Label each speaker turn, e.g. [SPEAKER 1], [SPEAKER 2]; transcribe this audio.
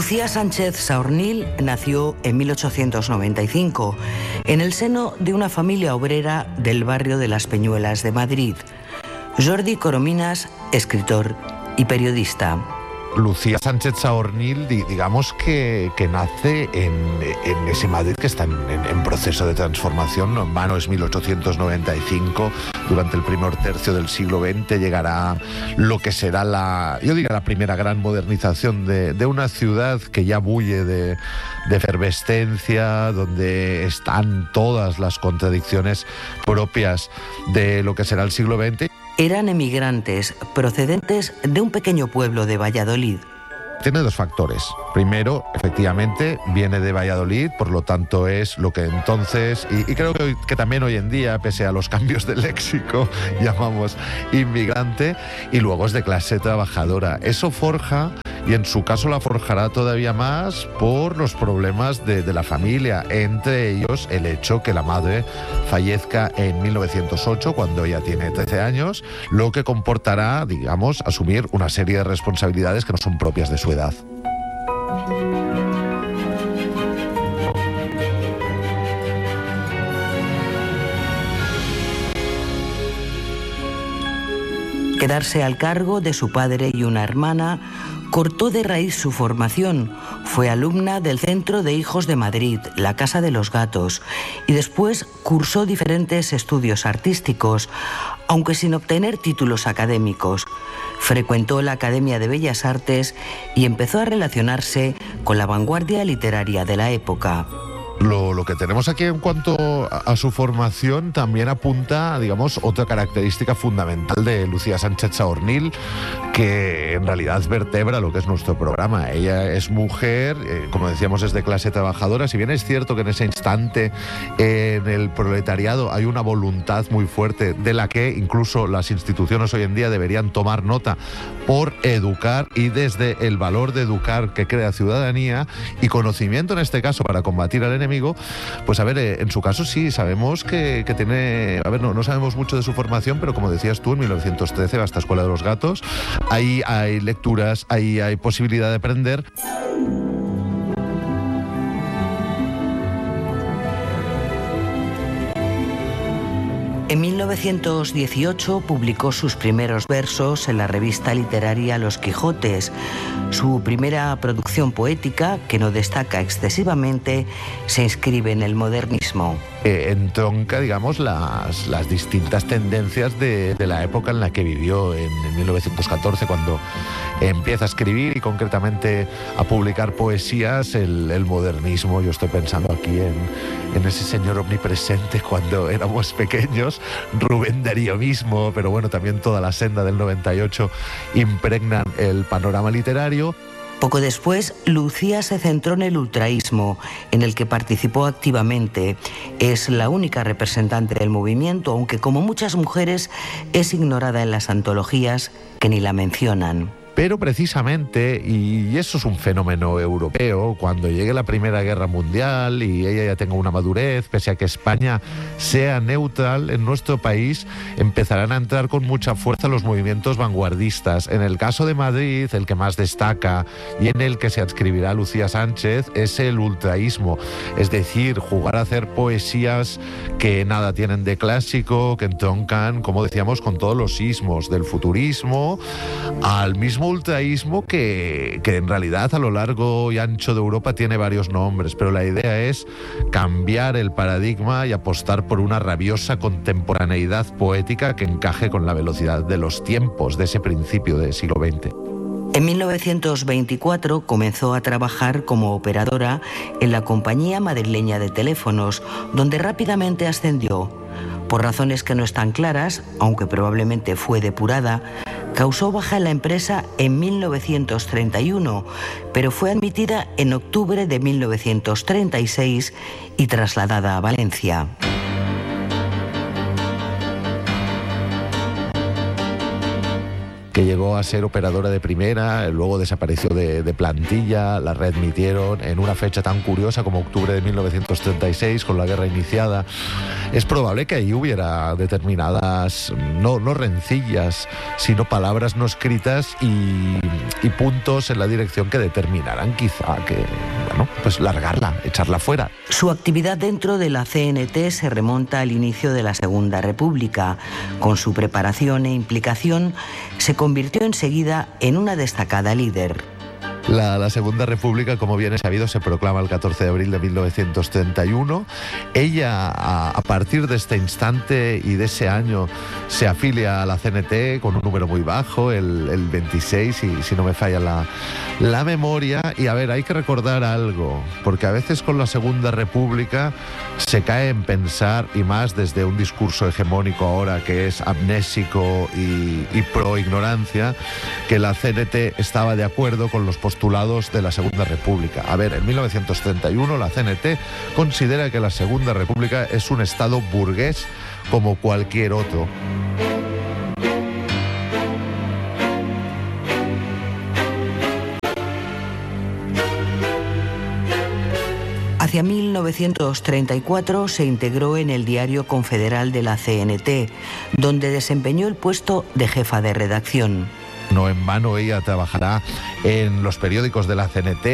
[SPEAKER 1] Lucía Sánchez Saornil nació en 1895 en el seno de una familia obrera del barrio de Las Peñuelas de Madrid. Jordi Corominas, escritor y periodista.
[SPEAKER 2] Lucía Sánchez Saornil, digamos que nace en ese Madrid que está en proceso de transformación. No en vano es 1895. Durante el primer tercio del siglo XX llegará lo que será la primera gran modernización de una ciudad que ya bulle de efervescencia, donde están todas las contradicciones propias de lo que será el siglo XX.
[SPEAKER 1] Eran emigrantes procedentes de un pequeño pueblo de Valladolid.
[SPEAKER 2] Tiene dos factores. Primero, efectivamente, viene de Valladolid, por lo tanto es lo que entonces, y creo que también hoy en día, pese a los cambios de léxico, llamamos inmigrante, y luego es de clase trabajadora. Eso forja, y en su caso la forjará todavía más por los problemas de la familia, entre ellos el hecho que la madre fallezca en 1908, cuando ella tiene 13 años, lo que comportará, digamos, asumir una serie de responsabilidades que no son propias de su edad.
[SPEAKER 1] Quedarse al cargo de su padre y una hermana cortó de raíz su formación. Fue alumna del Centro de Hijos de Madrid, la Casa de los Gatos, y después cursó diferentes estudios artísticos, aunque sin obtener títulos académicos. Frecuentó la Academia de Bellas Artes y empezó a relacionarse con la vanguardia literaria de la época.
[SPEAKER 2] Lo que tenemos aquí en cuanto a su formación también apunta, digamos, otra característica fundamental de Lucía Sánchez Saornil, que en realidad vertebra lo que es nuestro programa. Ella es mujer, como decíamos, es de clase trabajadora. Si bien es cierto que en ese instante en el proletariado hay una voluntad muy fuerte de la que incluso las instituciones hoy en día deberían tomar nota por educar, y desde el valor de educar que crea ciudadanía y conocimiento en este caso para combatir al enemigo, pues a ver, en su caso sí, sabemos que tiene, a ver, no sabemos mucho de su formación, pero como decías tú, en 1913 va a esta Escuela de los Gatos, ahí hay lecturas, ahí hay posibilidad de aprender.
[SPEAKER 1] En 1918 publicó sus primeros versos en la revista literaria Los Quijotes. Su primera producción poética, que no destaca excesivamente, se inscribe en el modernismo.
[SPEAKER 2] Entronca, digamos, las distintas tendencias de la época en la que vivió, en 1914, cuando empieza a escribir y concretamente a publicar poesías, el modernismo. Yo estoy pensando aquí en ese señor omnipresente cuando éramos pequeños, Rubén Darío mismo, pero bueno, también toda la senda del 98 impregnan el panorama literario.
[SPEAKER 1] Poco después, Lucía se centró en el ultraísmo, en el que participó activamente. Es la única representante del movimiento, aunque como muchas mujeres es ignorada en las antologías que ni la mencionan.
[SPEAKER 2] Pero precisamente, y eso es un fenómeno europeo, cuando llegue la Primera Guerra Mundial y ella ya tenga una madurez, pese a que España sea neutral, en nuestro país empezarán a entrar con mucha fuerza los movimientos vanguardistas. En el caso de Madrid, el que más destaca y en el que se adscribirá Lucía Sánchez es el ultraísmo, es decir, jugar a hacer poesías que nada tienen de clásico, que entroncan, como decíamos, con todos los ismos, del futurismo al mismo ultraísmo que en realidad a lo largo y ancho de Europa tiene varios nombres, pero la idea es cambiar el paradigma y apostar por una rabiosa contemporaneidad poética que encaje con la velocidad de los tiempos de ese principio del siglo XX.
[SPEAKER 1] En 1924 comenzó a trabajar como operadora en la Compañía Madrileña de Teléfonos, donde rápidamente ascendió. Por razones que no están claras, aunque probablemente fue depurada, causó baja en la empresa en 1931, pero fue admitida en octubre de 1936 y trasladada a Valencia.
[SPEAKER 2] Que llegó llegó a ser operadora de primera, luego desapareció de plantilla, la readmitieron en una fecha tan curiosa como octubre de 1936, con la guerra iniciada. Es probable que ahí hubiera determinadas, no rencillas, sino palabras no escritas y puntos en la dirección que determinarán quizá que, bueno, pues largarla, echarla fuera.
[SPEAKER 1] Su actividad dentro de la CNT se remonta al inicio de la Segunda República. Con su preparación e implicación, se convirtió enseguida en una destacada líder.
[SPEAKER 2] La Segunda República, como bien es sabido, se proclama el 14 de abril de 1931. Ella, a partir de este instante y de ese año, se afilia a la CNT con un número muy bajo, el 26, si no me falla la memoria. Y a ver, hay que recordar algo, porque a veces con la Segunda República se cae en pensar, y más desde un discurso hegemónico ahora que es amnésico y pro ignorancia, que la CNT estaba de acuerdo con los postulados de la Segunda República. A ver, en 1931 la CNT considera que la Segunda República es un estado burgués como cualquier otro.
[SPEAKER 1] Hacia 1934 se integró en el Diario Confederal de la CNT, donde desempeñó el puesto de jefa de redacción.
[SPEAKER 2] No en vano ella trabajará en los periódicos de la CNT,